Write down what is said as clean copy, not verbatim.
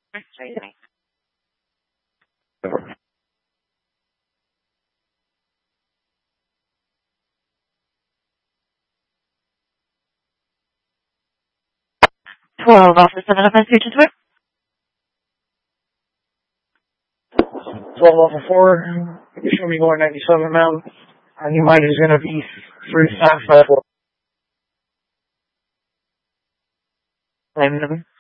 Sorry. 12 Officer 7 of Massachusetts. 12 Alpha 4, you show me going 97 now. Your mileage is going to be 3.54. Time number.